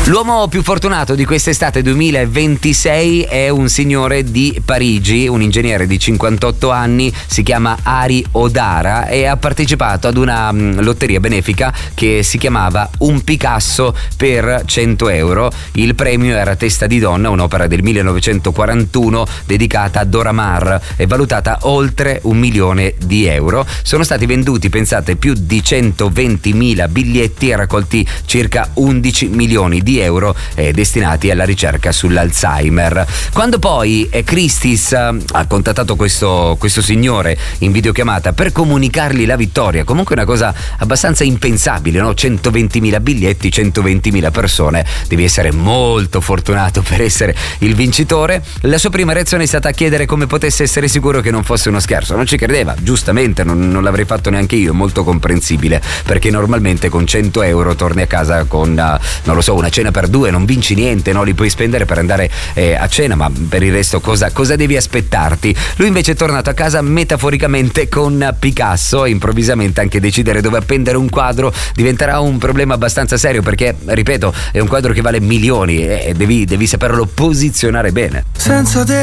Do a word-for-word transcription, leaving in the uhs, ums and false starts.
L'uomo più fortunato di quest'estate duemilaventisei è un signore di Parigi, un ingegnere di cinquantotto anni, si chiama Ari Odara e ha partecipato ad una mh, lotteria benefica che si chiamava Un Picasso per cento euro. Il premio era Testa di donna, un'opera del millenovecentoquarantuno dedicata a Dora Maar e valutata oltre un milione di euro. Sono stati venduti, pensate, più di centoventimila biglietti e raccolti circa undici milioni di euro eh, destinati alla ricerca sull'Alzheimer. Quando poi eh, Christie's eh, ha contattato questo, questo signore in videochiamata per comunicargli la vittoria, comunque una cosa abbastanza impensabile, no? centoventimila biglietti, centoventimila persone, devi essere molto fortunato per essere il vincitore. La sua prima reazione è stata a chiedere come potesse essere sicuro che non fosse uno scherzo. Non ci credeva, giustamente, non, non l'avrei fatto neanche io, molto comprensibile, perché normalmente con cento euro torni a casa con, uh, non lo so, una cena per due, non vinci niente, no? Li puoi spendere per andare eh, a cena, ma per il resto cosa, cosa devi aspettarti? Lui invece è tornato a casa metaforicamente con Picasso e improvvisamente anche decidere dove appendere un quadro diventerà un problema abbastanza serio, perché, ripeto, è un quadro che vale milioni e devi, devi saperlo posizionare bene. Senza te